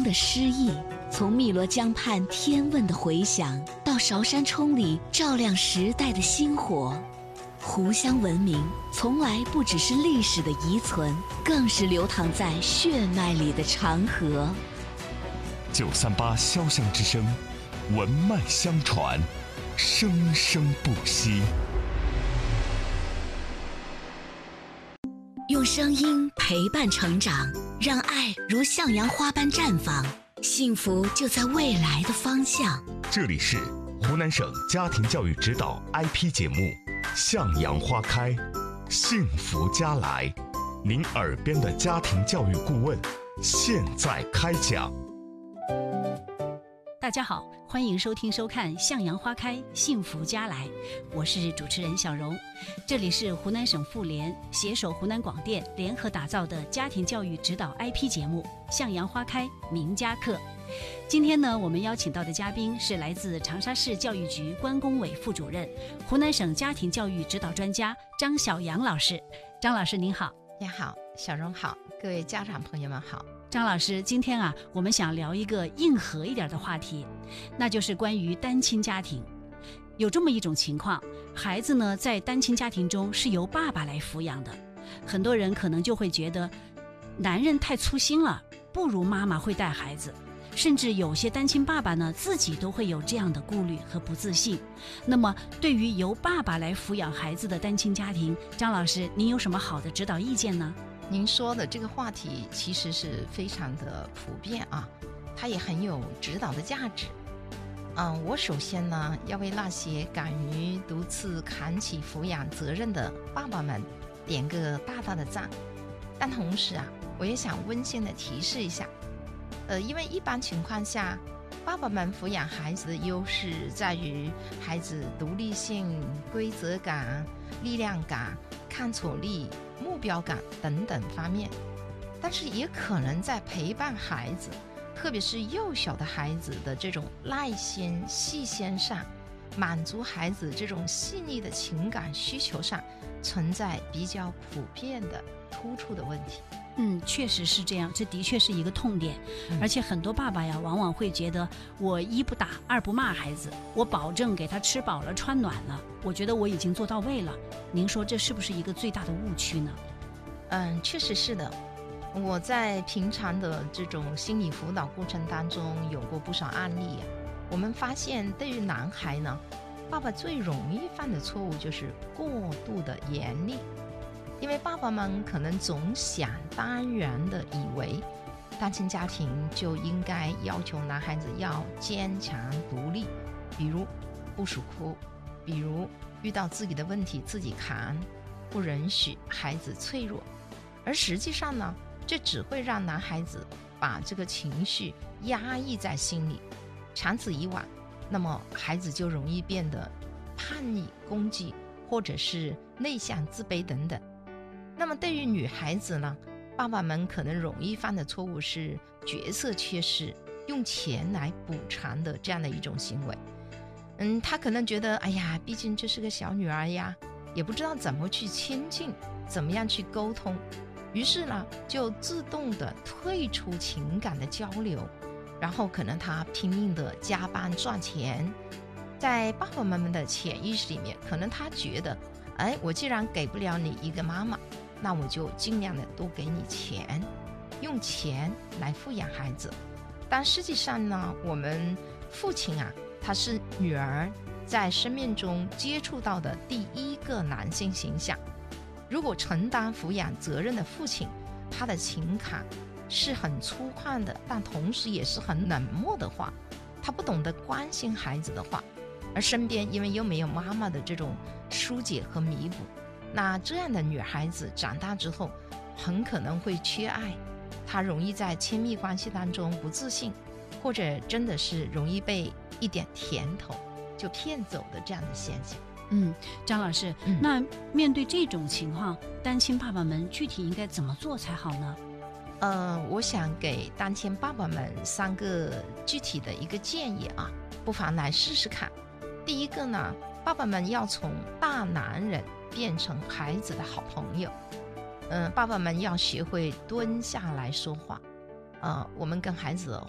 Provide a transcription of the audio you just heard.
的诗意，从汨罗江畔天问的回响，到韶山冲里照亮时代的星火。湖湘文明从来不只是历史的遗存，更是流淌在血脉里的长河。 938潇湘之声，文脉相传，生生不息。 用声音陪伴成长，让爱如向阳花般绽放，幸福就在未来的方向。 这里是湖南省家庭教育指导 IP 节目《向阳花开，幸福家来》，您耳边的家庭教育顾问现在开讲。 大家好，欢迎收听收看《向阳花开，幸福家来》，我是主持人小荣。这里是湖南省妇联携手湖南广电联合打造的家庭教育指导 IP 节目《向阳花开，名家课》。今天呢，我们邀请到的嘉宾是来自长沙市教育局关工委副主任、湖南省家庭教育指导专家张晓阳老师。张老师您好。 你好，小荣好，各位家长朋友们好。 张老师，今天啊，我们想聊一个硬核一点的话题，那就是关于单亲家庭。有这么一种情况，孩子呢在单亲家庭中是由爸爸来抚养的，很多人可能就会觉得男人太粗心了，不如妈妈会带孩子，甚至有些单亲爸爸呢自己都会有这样的顾虑和不自信。那么对于由爸爸来抚养孩子的单亲家庭，张老师您有什么好的指导意见呢？ 您说的这个话题其实是非常的普遍啊，它也很有指导的价值。我首先呢要为那些敢于独自扛起抚养责任的爸爸们点个大大的赞。但同时啊，我也想温馨的提示一下，因为一般情况下，爸爸们抚养孩子的优势在于孩子独立性、规则感、力量感、抗挫力、目标感等等方面，但是也可能在陪伴孩子，特别是幼小的孩子的这种耐心、细心上，满足孩子这种细腻的情感需求上，存在比较普遍的突出的问题。 确实是这样，这的确是一个痛点。而且很多爸爸呀，往往会觉得我一不打，二不骂孩子，我保证给他吃饱了穿暖了，我觉得我已经做到位了。您说这是不是一个最大的误区呢？ 确实是的。我在平常的这种心理辅导过程当中有过不少案例啊。我们发现对于男孩呢，爸爸最容易犯的错误就是过度的严厉。因为爸爸们可能总想当然的以为单亲家庭就应该要求男孩子要坚强独立，比如不许哭，比如遇到自己的问题自己扛，不允许孩子脆弱。而实际上呢，这只会让男孩子把这个情绪压抑在心里，长此以往，那么孩子就容易变得叛逆、攻击，或者是内向、自卑等等。那么对于女孩子呢，爸爸们可能容易犯的错误是角色缺失，用钱来补偿的这样的一种行为。他可能觉得，哎呀，毕竟这是个小女儿呀，也不知道怎么去亲近，怎么样去沟通，于是呢，就自动的退出情感的交流，然后可能他拼命的加班赚钱。在爸爸们的潜意识里面，可能他觉得，我既然给不了你一个妈妈，那我就尽量的多给你钱，用钱来抚养孩子。但实际上呢，我们父亲啊，他是女儿在生命中接触到的第一个男性形象。如果承担抚养责任的父亲，他的情感是很粗犷的，但同时也是很冷漠的话，他不懂得关心孩子的话，而身边因为又没有妈妈的这种疏解和弥补，那这样的女孩子长大之后很可能会缺爱，她容易在亲密关系当中不自信，或者真的是容易被一点甜头就骗走的这样的现象。 张老师，那面对这种情况，单亲爸爸们具体应该怎么做才好呢？ 我想给单亲爸爸们3个具体的一个建议啊，不妨来试试看。第一个呢，爸爸们要从大男人变成孩子的好朋友。爸爸们要学会蹲下来说话。我们跟孩子